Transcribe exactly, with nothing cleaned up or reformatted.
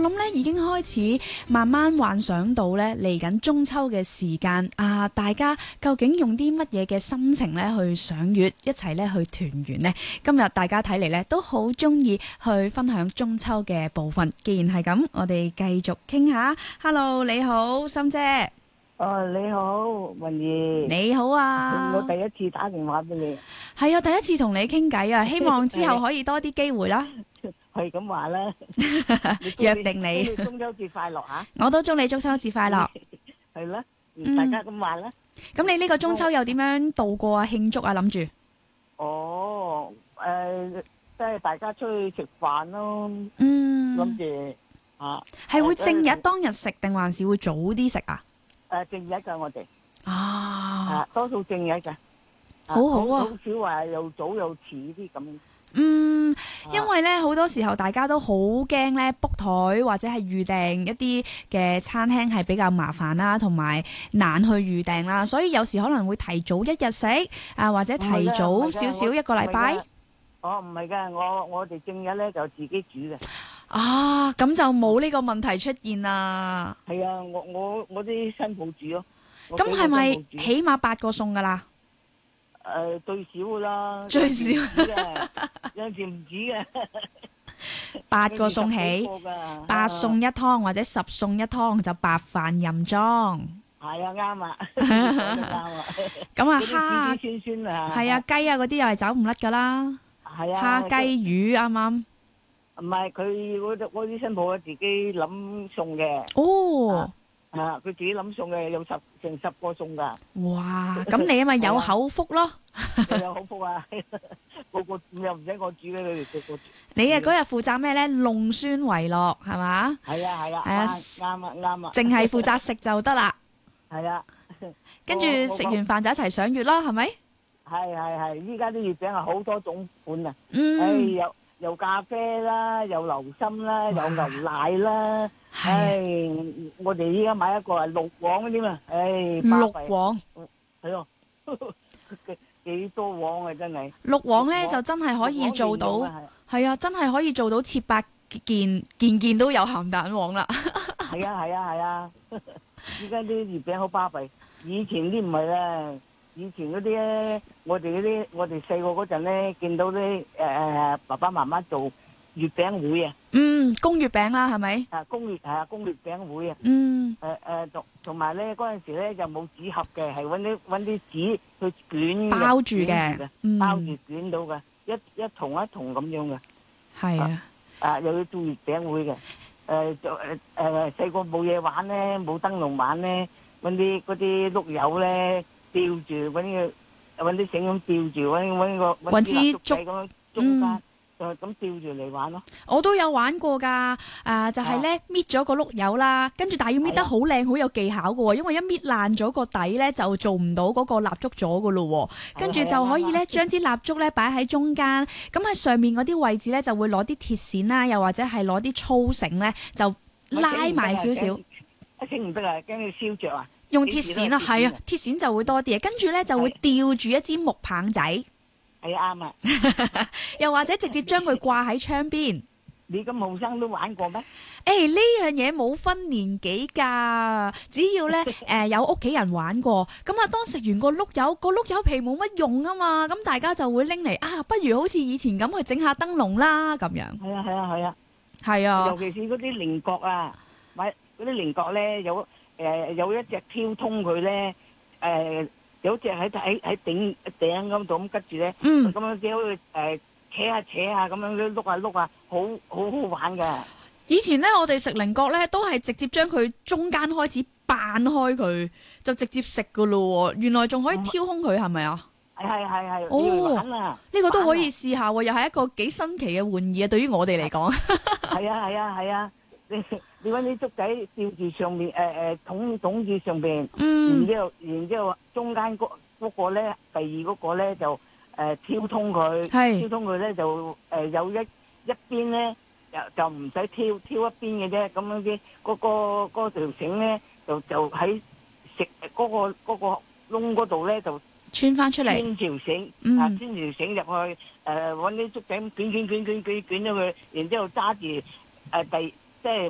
我諗咧已經開始慢慢幻想到咧嚟緊中秋嘅時間啊，大家究竟用啲乜嘢嘅心情咧去賞月，一齊咧去團圓呢？今日大家睇嚟咧都好中意去分享中秋嘅部分。既然係咁，我哋繼續傾下。Hello， 你好，心姐。 哦，你好，雲兒。 你好啊！ 我第一次打電話俾你。 係啊，第一次同你傾偈啊，希望之後可以多啲機會啦。 係咁話啦， 約定你。 祝你中秋節快樂吓！ 我都祝你中秋節快樂。 係啦，大家咁話啦。 咁你呢個中秋又點樣度過啊？慶祝啊？諗住？ 哦，誒，即係大家出去食飯咯。 嗯。 諗住啊。 係會正日當日食定還是會早啲食啊？ 誒，正日噶我哋。 啊。 啊，多數正日噶。 好好啊。 好少話又早又遲啲咁。 嗯，因為咧好多時候大家都好驚咧 book 台或者係預訂一啲嘅餐廳係比較麻煩啦，同埋難去預訂啦，所以有時可能會提早一日食啊，或者提早少少一個禮拜。 哦，唔係噶，我我哋正日咧就自己煮嘅。 啊，咁就冇呢個問題出現啦。 係啊，我我我啲新抱煮咯。 咁係咪起碼八個餸噶啦？ 誒，最少啦， 最少嘅，有陣時唔止嘅。 八個餸起，八餸一湯或者十餸一湯就白飯任裝。 係啊，啱啊，啱啊。 咁啊，蝦酸酸啊， 係啊，雞啊嗰啲又係走唔甩噶啦。 係啊， 蝦雞魚啱啱。 唔係佢嗰啲嗰啲新抱自己諗餸嘅。 哦。 啊！佢自己諗餸嘅，有十成十個餸噶。 哇！咁你咪有口福咯。 有口福啊！個個又唔使我煮嘅，佢哋個個煮。 你啊嗰日負責咩咧？弄孫為樂係嘛？ 係啊係啊。係啊，啱啊啱啊。 淨係負責食就得啦。 係啊。 跟住食完飯就一齊賞月咯，係咪？ 係係係，依家啲月餅係好多種款啊！ 嗯。 誒，有有咖啡啦，有流心啦，有牛奶啦。唉，我哋依家買一個係綠黃嗰啲嘛，唉， 綠黃係咯，幾幾多黃啊真係。 綠黃咧就真係可以做到，係啊，真係可以做到切八件，件件都有鹹蛋黃啦。 係啊係啊係啊，依家啲月餅好巴閉，以前啲唔係啦，以前嗰啲咧，我哋嗰啲我哋細個嗰陣咧，見到啲誒誒爸爸媽媽做月餅會啊。 嗯，供月餅啦，係咪？ 啊，供月係啊，供月餅會啊。 嗯。 誒誒，同同埋咧，嗰陣時咧就冇紙盒嘅，係搵啲搵啲紙去捲包住嘅， 包住捲到嘅，一一筒一筒咁樣嘅。 係啊。 啊，又要做月餅會嘅。誒，就誒誒，細個冇嘢玩咧，冇燈籠玩咧，搵啲嗰啲碌柚咧吊住，搵個搵啲繩咁吊住，搵搵個搵支蠟燭仔咁樣中間。就咁吊住嚟玩咯！ 我都有玩過㗎，誒就係咧搣咗個碌柚啦，跟住但係要搣得好靚，好有技巧嘅喎，因為一搣爛咗個底咧，就做唔到嗰個蠟燭咗嘅咯喎，跟住就可以咧將支蠟燭咧擺喺中間，咁喺上面嗰啲位置咧就會攞啲鐵線啦，又或者係攞啲粗繩咧就拉埋少少。 一繩唔得啊，驚你燒着啊！ 用鐵線啊，係啊，鐵線就會多啲，跟住咧就會吊住一支木棒仔。 係啱啊！ 又或者直接將佢掛喺窗邊。 你咁後生都玩過咩？ 誒，呢樣嘢冇分年紀㗎，只要咧誒有屋企人玩過，咁啊當食完個碌柚，個碌柚皮冇乜用啊嘛，咁大家就會拎嚟啊，不如好似以前咁去整下燈籠啦咁樣。 係啊係啊係啊， 係啊。 尤其是嗰啲菱角啊，買嗰啲菱角咧有誒有一隻挑通佢咧誒。有隻喺喺喺頂頂咁度咁吉住咧，咁樣幾好誒扯下扯下咁樣碌下碌下，好好好玩噶。 以前咧，我哋食菱角咧，都係直接將佢中間開始掰開佢，就直接食噶咯。原來仲可以挑空佢，係咪啊？ 係係係係。 哦，呢個都可以試下喎，又係一個幾新奇嘅玩意啊！對於我哋嚟講。 係啊係啊係啊！你你搵啲竹仔吊住上面，誒誒捅捅住上邊，然之後然之後中間嗰嗰個咧，第二嗰個咧就誒挑通佢，挑通佢咧就誒有一一邊咧就就唔使挑挑一邊嘅啫，咁樣啲嗰個嗰條繩咧就就喺食嗰個嗰個窿嗰度咧就穿翻出嚟， 穿條繩啊，穿條繩入去，誒搵啲竹仔捲捲捲捲捲捲咗佢，然之後揸住誒第即係。